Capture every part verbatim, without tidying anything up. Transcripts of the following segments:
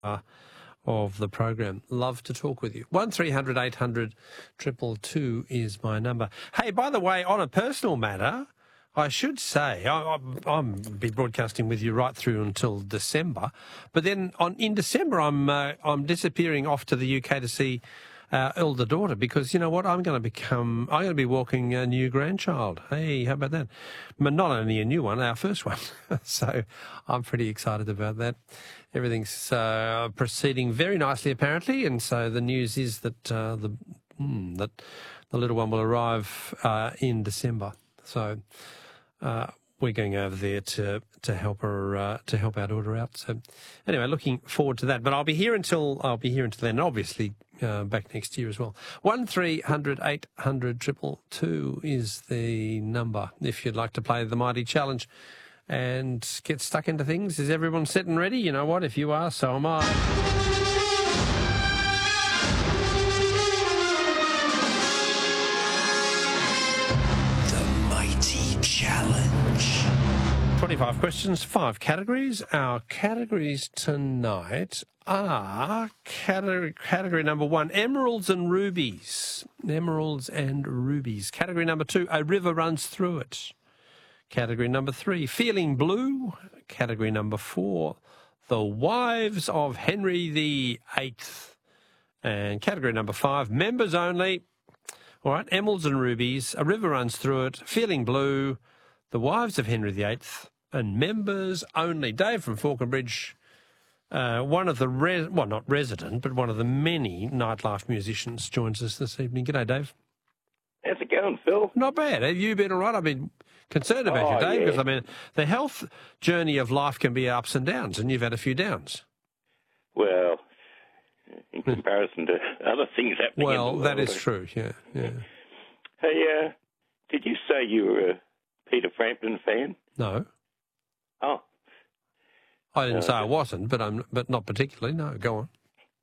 Uh, of the program. Love to talk with you. one three hundred eight hundred two two two is my number. Hey, by the way, on a personal matter, I should say, I, I'm, I'm be broadcasting with you right through until December, but then on in December I'm uh, I'm disappearing off to the U K to see our elder daughter because, you know what, I'm going to become, I'm going to be walking a new grandchild. Hey, how about that? But not only a new one, our first one. So I'm pretty excited about that. Everything's uh, proceeding very nicely, apparently, and so the news is that uh, the mm, that the little one will arrive uh, in December. So uh, we're going over there to to help her uh, to help our daughter out. So anyway, looking forward to that. But I'll be here until I'll be here until then. Obviously, uh, back next year as well. One three hundred eight hundred triple two is the number if you'd like to play the Mighty Challenge and get stuck into things. Is everyone set and ready? You know what? If you are, so am I. The Mighty Challenge. twenty-five questions, five categories. Our categories tonight are category, category number one, emeralds and rubies. Emeralds and rubies. Category number two, a river runs through it. Category number three, feeling blue. Category number four, the wives of Henry the Eighth. And category number five, members only. All right, emeralds and rubies, a river runs through it, feeling blue, the wives of Henry the Eighth, and members only. Dave from Falconbridge, uh, one of the, res- well, not resident, but one of the many nightlife musicians joins us this evening. G'day, Dave. How's it going, Phil? Not bad. Have you been all right? I've been concerned about oh, you, Dave, yeah. because, I mean, the health journey of life can be ups and downs, and you've had a few downs. Well, in comparison to other things happening Well, in the that world. is true, yeah, yeah. Hey, uh, did you say you were a Peter Frampton fan? No. Oh. I didn't Uh, say I wasn't, but I'm, but not particularly. No, go on.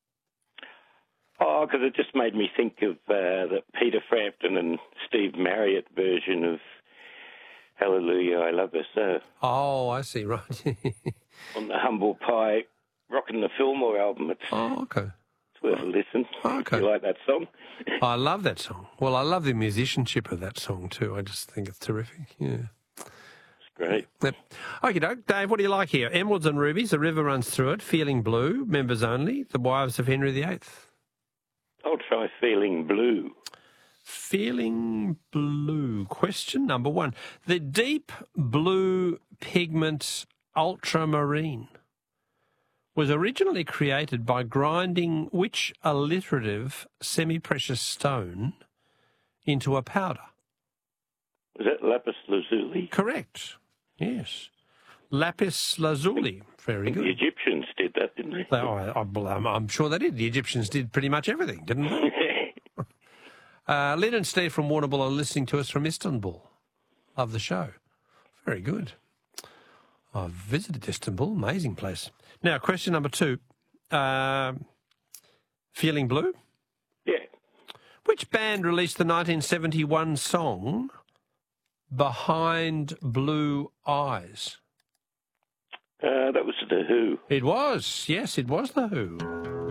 Oh, because it just made me think of uh, the Peter Frampton and Steve Marriott version of Hallelujah, I Love Her So Oh, I see, right. on the Humble Pie Rockin' the Fillmore album. It's, Oh, okay. it's worth a listen. Okay. If you like that song. I love that song. Well, I love the musicianship of that song too. I just think it's terrific, yeah. It's great. Yep. Okie doke. Dave, what do you like here? Emeralds and rubies, a river runs through it, feeling blue, members only, the wives of Henry the Eighth. I'll try Feeling Blue. Feeling blue. Question number one. The deep blue pigment ultramarine was originally created by grinding which alliterative semi-precious stone into a powder? Was that Lapis Lazuli? Correct. Yes. Lapis lazuli. Very The good. Egyptians did that, didn't they? They- I, I, I'm, I'm sure they did. The Egyptians did pretty much everything, didn't they? uh, Lynn and Steve from Warrnambool are listening to us from Istanbul. Love the show. Very good. I've visited Istanbul. Amazing place. Now, question number two. Uh, feeling blue? Yeah. Which band released the nineteen seventy-one song Behind Blue Eyes? Uh, that was The Who. It was. Yes, it was The Who.